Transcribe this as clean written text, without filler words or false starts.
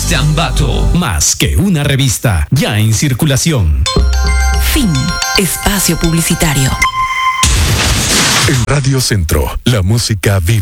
de Ambato. Más que una revista, ya en circulación. Fin. Espacio publicitario. En Radio Centro, la música vive.